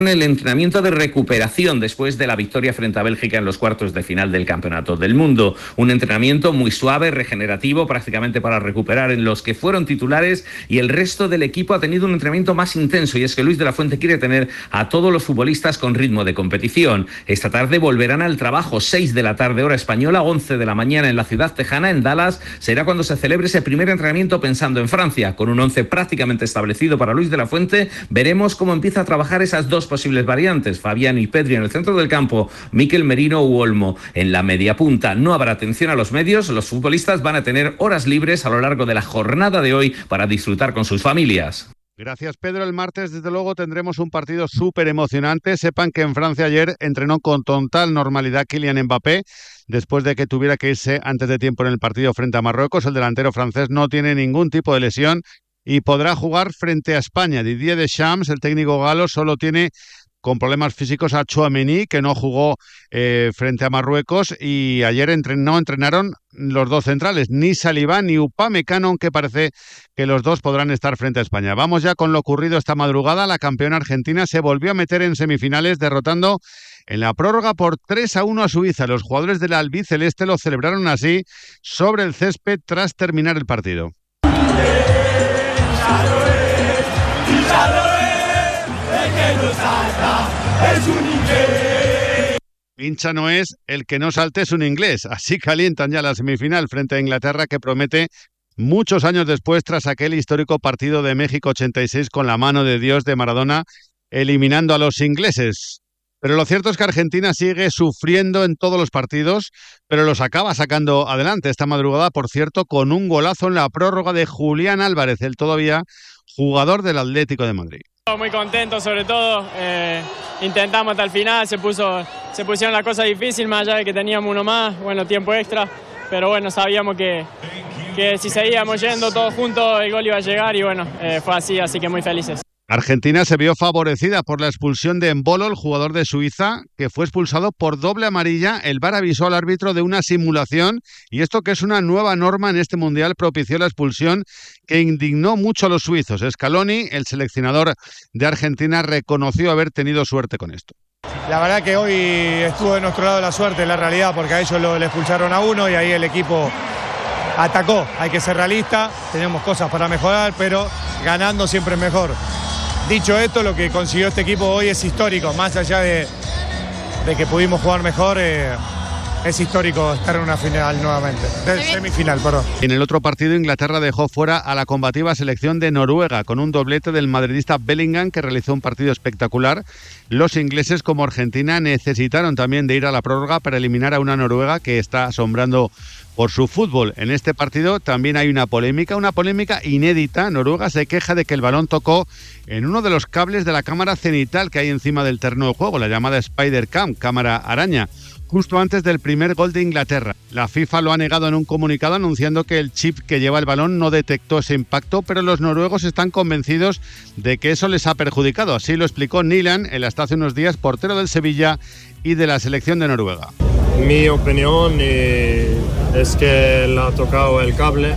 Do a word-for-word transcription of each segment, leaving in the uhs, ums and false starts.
el entrenamiento de recuperación después de la victoria frente a Bélgica en los cuartos de final del Campeonato del Mundo. Un entrenamiento muy suave, regenerativo, prácticamente para recuperar en los que fueron titulares, y el resto del equipo ha tenido un entrenamiento más intenso, y es que Luis de la Fuente quiere tener a todos los futbolistas con ritmo de competición. Esta tarde volverán al trabajo, seis de la tarde hora española, once de la mañana en la ciudad tejana, en Dallas, será cuando se celebre ese primer entrenamiento pensando en Francia. Con un once prácticamente establecido para Luis de la Fuente, veremos cómo empieza a trabajar esas dos posibles variantes, Fabián y Pedri en el centro del campo, Mikel Merino u Olmo en la media punta. No habrá atención a los medios, los futbolistas van a tener horas libres a lo largo de la jornada de hoy para disfrutar con sus familias. Gracias, Pedro. El martes, desde luego, tendremos un partido súper emocionante. Sepan que en Francia ayer entrenó con total normalidad Kylian Mbappé, después de que tuviera que irse antes de tiempo en el partido frente a Marruecos. El delantero francés no tiene ningún tipo de lesión y podrá jugar frente a España. Didier Deschamps, el técnico galo, solo tiene con problemas físicos a Tchouaméni, que no jugó eh, frente a Marruecos, y ayer entre, no entrenaron los dos centrales, ni Saliba ni Upamecano, aunque parece que los dos podrán estar frente a España. Vamos ya con lo ocurrido esta madrugada. La campeona argentina se volvió a meter en semifinales, derrotando en la prórroga por tres a uno a Suiza. Los jugadores del albiceleste lo celebraron así sobre el césped tras terminar el partido. Hincha no es, el que no salte es un inglés. Así calientan ya la semifinal frente a Inglaterra, que promete muchos años después, tras aquel histórico partido de México ochenta y seis con la mano de Dios de Maradona, eliminando a los ingleses. Pero lo cierto es que Argentina sigue sufriendo en todos los partidos, pero los acaba sacando adelante esta madrugada, por cierto, con un golazo en la prórroga de Julián Álvarez, el todavía jugador del Atlético de Madrid. Muy contento, sobre todo, eh, intentamos hasta el final, se puso, se pusieron las cosas difíciles, más allá de que teníamos uno más, bueno, tiempo extra, pero bueno, sabíamos que, que si seguíamos yendo todos juntos el gol iba a llegar, y bueno, eh, fue así, así que muy felices. Argentina se vio favorecida por la expulsión de Embolo, el jugador de Suiza, que fue expulsado por doble amarilla. El V A R avisó al árbitro de una simulación, y esto, que es una nueva norma en este Mundial, propició la expulsión que indignó mucho a los suizos. Scaloni, el seleccionador de Argentina, reconoció haber tenido suerte con esto. La verdad que hoy estuvo de nuestro lado la suerte, la realidad, porque a ellos lo, le expulsaron a uno y ahí el equipo atacó. Hay que ser realista, tenemos cosas para mejorar, pero ganando siempre es mejor. Dicho esto, lo que consiguió este equipo hoy es histórico, más allá de, de que pudimos jugar mejor, eh, es histórico estar en una final nuevamente, de semifinal, perdón. En el otro partido, Inglaterra dejó fuera a la combativa selección de Noruega, con un doblete del madridista Bellingham, que realizó un partido espectacular. Los ingleses, como Argentina, necesitaron también de ir a la prórroga para eliminar a una Noruega que está asombrando por su fútbol. En este partido también hay una polémica, una polémica inédita. Noruega se queja de que el balón tocó en uno de los cables de la cámara cenital que hay encima del terreno de juego, la llamada Spider Cam, cámara araña, justo antes del primer gol de Inglaterra. La FIFA lo ha negado en un comunicado, anunciando que el chip que lleva el balón no detectó ese impacto, pero los noruegos están convencidos de que eso les ha perjudicado. Así lo explicó Nilan, el hasta hace unos días portero del Sevilla y de la selección de Noruega. Mi opinión eh, es que le ha tocado el cable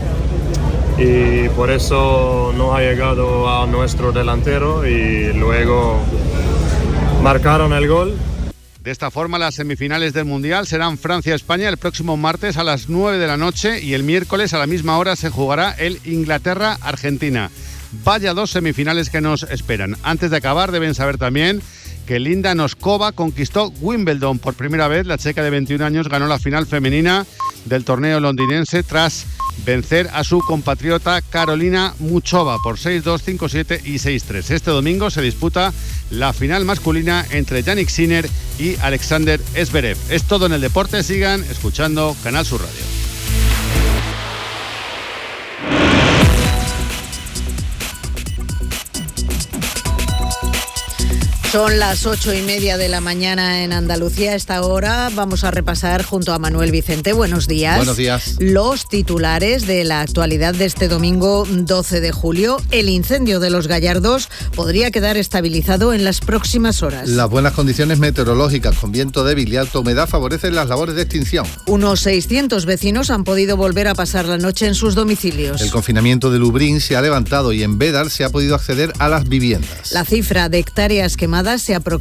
y por eso no ha llegado a nuestro delantero, y luego marcaron el gol. De esta forma, las semifinales del Mundial serán Francia-España el próximo martes a las nueve de la noche, y el miércoles a la misma hora se jugará el Inglaterra-Argentina. Vaya dos semifinales que nos esperan. Antes de acabar, deben saber también que Linda Noskova conquistó Wimbledon por primera vez. La checa de veintiún años ganó la final femenina del torneo londinense tras vencer a su compatriota Carolina Muchova por seis dos, cinco siete y seis tres. Este domingo se disputa la final masculina entre Jannik Sinner y Alexander Zverev. Es todo en el deporte. Sigan escuchando Canal Sur Radio. Son las ocho y media de la mañana en Andalucía. A esta hora vamos a repasar junto a Manuel Vicente. Buenos días. Buenos días. Los titulares de la actualidad de este domingo doce de julio. El incendio de Los Gallardos podría quedar estabilizado en las próximas horas. Las buenas condiciones meteorológicas con viento débil y alta humedad favorecen las labores de extinción. Unos seiscientos vecinos han podido volver a pasar la noche en sus domicilios. El confinamiento de Lubrión se ha levantado y en Bédar se ha podido acceder a las viviendas. La cifra de hectáreas quemadas se aproxima